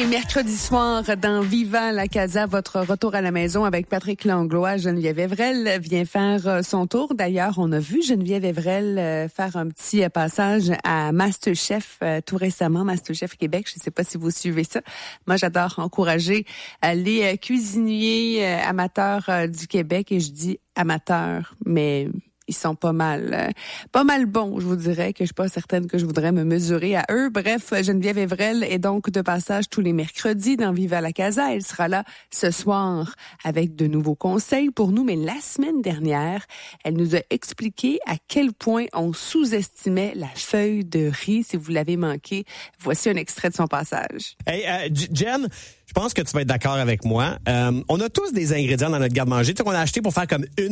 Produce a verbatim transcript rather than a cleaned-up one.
les mercredis soirs dans Viva la Casa, votre retour à la maison avec Patrick Langlois. Geneviève Evrel vient faire son tour. D'ailleurs, on a vu Geneviève Evrel faire un petit passage à MasterChef tout récemment, MasterChef Québec. Je ne sais pas si vous suivez ça. Moi, j'adore encourager les cuisiniers amateurs du Québec et je dis amateurs, mais ils sont pas mal, euh, pas mal bons, je vous dirais, que je suis pas certaine que je voudrais me mesurer à eux. Bref, Geneviève Evrel est donc de passage tous les mercredis dans Viva la Casa. Elle sera là ce soir avec de nouveaux conseils pour nous. Mais la semaine dernière, elle nous a expliqué à quel point on sous-estimait la feuille de riz. Si vous l'avez manqué, voici un extrait de son passage. Hey, euh, Jen, je pense que tu vas être d'accord avec moi. Euh, on a tous des ingrédients dans notre garde-manger qu'on a acheté pour faire comme une